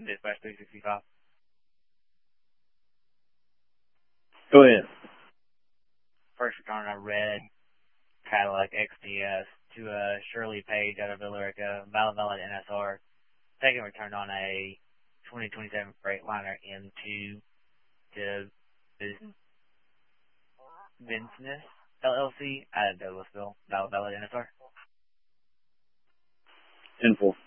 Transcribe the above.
Dispatch 365. Go ahead. First return a red Cadillac XTS to Shirley Page out of Villarica, valid NSR. Second return on a 2027 Freightliner M2 to Vincennes LLC out of Douglasville, valid NSR. 10-4.